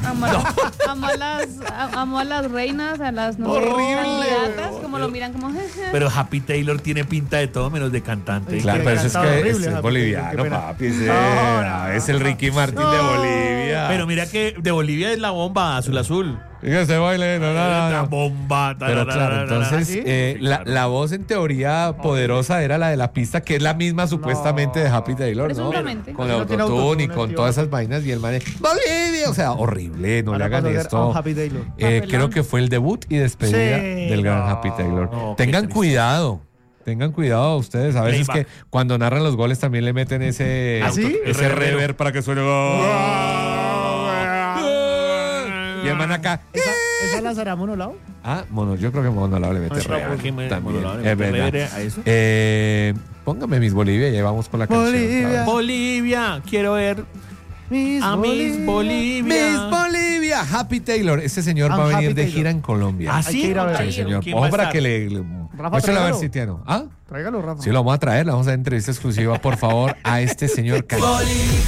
Amo a las reinas, a las no sé, candidatas, como lo miran como... Pero Happy Taylor tiene pinta de todo menos de cantante. Claro, pero eso es cantaba que horrible, es Happy boliviano, Taylor, qué pena. papi. Es el Ricky Martin de Bolivia. Pero mira que de Bolivia es la bomba azul azul. Fíjese, baile, La bomba. Pero claro, entonces ¿Sí? la voz en teoría poderosa era la de la pista, que es la misma supuestamente de Happy Taylor, ¿no? Presuntamente. Con No tiene autotune y autotune, con tío. todas esas vainas y el man es, Bolivia, o sea, horrible, no le hagan esto. Happy Taylor. Creo que fue el debut y despedida Sí, del gran no, Happy Taylor. no, qué Tengan triste. cuidado. Tengan cuidado ustedes. A veces Playback. que cuando narran los goles también le meten ese, ¿Ah, sí? ese reverb para que suene. Y el man acá. ¿Esa la será monolao? Yo creo que Monolao le mete real. ¿por qué También, Monolao le es mete verdad. reverb a eso? Póngame Miss Bolivia y ahí vamos con la canción. Bolivia. Bolivia, quiero ver a Miss Bolivia. Miss Bolivia, Happy Taylor. Este señor I'm va a venir Happy de Taylor. gira en Colombia. ¿Ah, Hay sí? que ir a ver. Sí, señor. ¿Quién va Ojo a para estar? que le. Rafa, Muéstralo a ver tráigalo. si tiene. Tráigalo, Rafa. Sí, lo vamos a traer. Le vamos a dar entrevista exclusiva, por favor, a este señor.